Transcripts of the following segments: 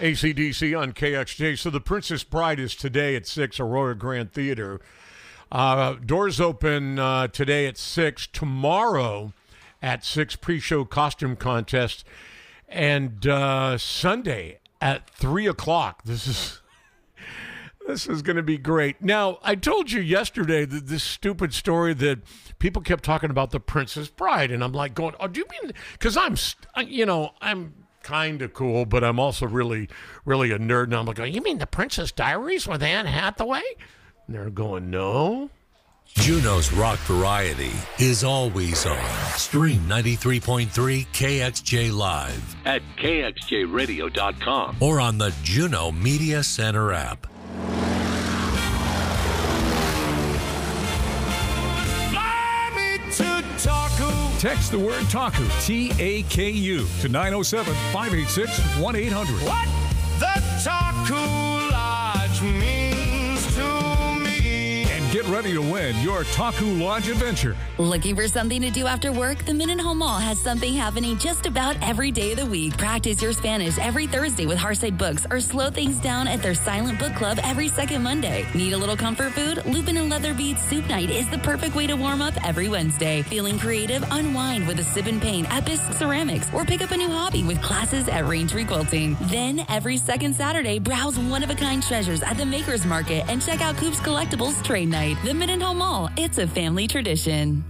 AC/DC on KXJ. So the Princess Bride is today at 6, Aurora Grand Theater. Doors open today at 6. Tomorrow at 6, pre-show costume contest. And Sunday at 3 o'clock. This is going to be great. Now, I told you yesterday that this stupid story that people kept talking about the Princess Bride, and I'm like going, oh, do you mean, because I'm kind of cool, but I'm also really, really a nerd, and I'm like, you mean the Princess Diaries with Anne Hathaway? And they're going, no. Juno's Rock Variety is always on. Stream 93.3 KXJ Live at KXJRadio.com or on the Juno Media Center app. Text the word TAKU, T-A-K-U, to 907-586-1800. What the Taku Lodge means to me. And get ready to win your Taku Lodge adventure. Looking for something to do after work? The Mendenhall Mall has something happening just about every day of the week. Practice your Spanish every Thursday with Hearthside Books, or slow things down at their Silent Book Club every second Monday. Need a little comfort food? Lupin and Leather Beads Soup Night is the perfect way to warm up every Wednesday. Feeling creative? Unwind with a sip and paint at Bisque Ceramics, or pick up a new hobby with classes at Raintree Quilting. Then every second Saturday, browse one-of-a-kind treasures at the Makers Market and check out Coop's Collectibles Trade Night. The Mendenhall Mall, it's a family tradition.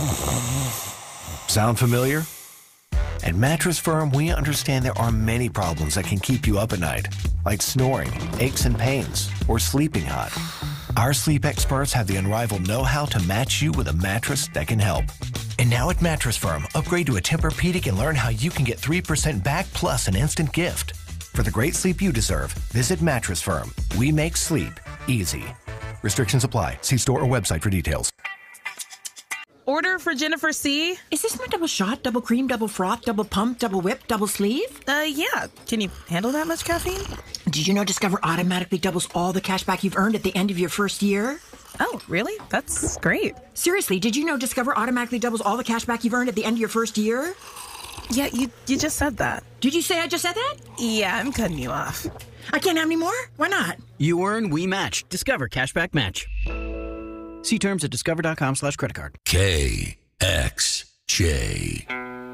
Sound familiar? At Mattress Firm, we understand there are many problems that can keep you up at night, like snoring, aches and pains, or sleeping hot. Our sleep experts have the unrivaled know-how to match you with a mattress that can help. And now at Mattress Firm, upgrade to a Tempur-Pedic and learn how you can get 3% back plus an instant gift. For the great sleep you deserve, visit Mattress Firm. We make sleep easy. Restrictions apply. See store or website for details. Order for Jennifer C. Is this my double shot, double cream, double froth, double pump, double whip, double sleeve? Yeah. Can you handle that much caffeine? Did you know Discover automatically doubles all the cash back you've earned at the end of your first year? Oh, really? That's great. Seriously, did you know Discover automatically doubles all the cash back you've earned at the end of your first year? Yeah, you just said that. Did you say I just said that? Yeah, I'm cutting you off. I can't have any more? Why not? You earn, we match. Discover Cashback Match. See terms at discover.com/creditcard. KXJ.